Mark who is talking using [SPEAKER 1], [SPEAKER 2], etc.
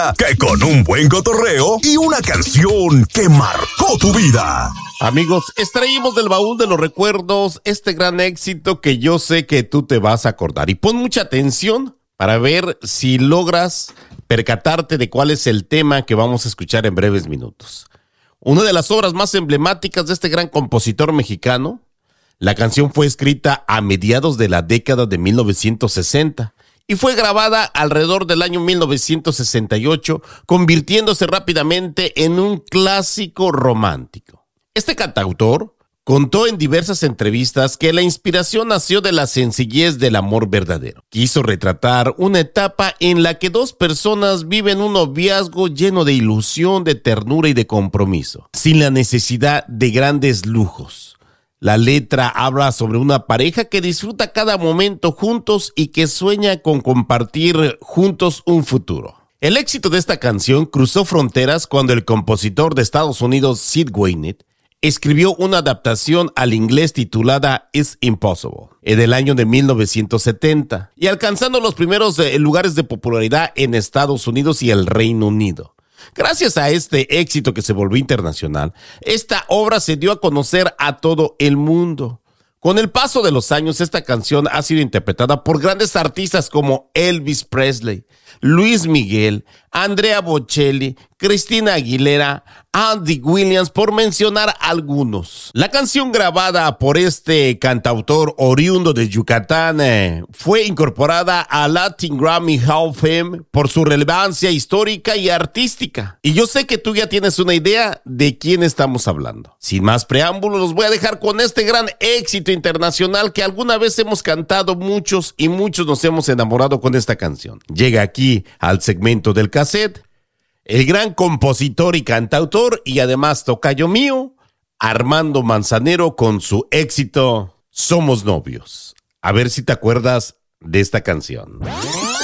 [SPEAKER 1] que con un buen cotorreo y una canción que marcó tu vida.
[SPEAKER 2] Amigos, extraímos del baúl de los recuerdos este gran éxito que yo sé que tú te vas a acordar. Y pon mucha atención para ver si logras percatarte de cuál es el tema que vamos a escuchar en breves minutos. Una de las obras más emblemáticas de este gran compositor mexicano. La canción fue escrita a mediados de la década de 1960 y fue grabada alrededor del año 1968, convirtiéndose rápidamente en un clásico romántico. Este cantautor contó en diversas entrevistas que la inspiración nació de la sencillez del amor verdadero. Quiso retratar una etapa en la que dos personas viven un noviazgo lleno de ilusión, de ternura y de compromiso, sin la necesidad de grandes lujos. La letra habla sobre una pareja que disfruta cada momento juntos y que sueña con compartir juntos un futuro. El éxito de esta canción cruzó fronteras cuando el compositor de Estados Unidos, Sid Wynette, escribió una adaptación al inglés titulada It's Impossible en el año de 1970 y alcanzando los primeros lugares de popularidad en Estados Unidos y el Reino Unido. Gracias a este éxito que se volvió internacional, esta obra se dio a conocer a todo el mundo. Con el paso de los años, esta canción ha sido interpretada por grandes artistas como Elvis Presley, Luis Miguel, Andrea Bocelli, Christina Aguilera, Andy Williams, por mencionar algunos. La canción grabada por este cantautor oriundo de Yucatán fue incorporada a Latin Grammy Hall of Fame por su relevancia histórica y artística. Y yo sé que tú ya tienes una idea de quién estamos hablando. Sin más preámbulos, los voy a dejar con este gran éxito internacional que alguna vez hemos cantado muchos y muchos nos hemos enamorado con esta canción. Llega aquí al segmento del cassette el gran compositor y cantautor y además tocayo mío, Armando Manzanero, con su éxito Somos Novios. A ver si te acuerdas de esta canción.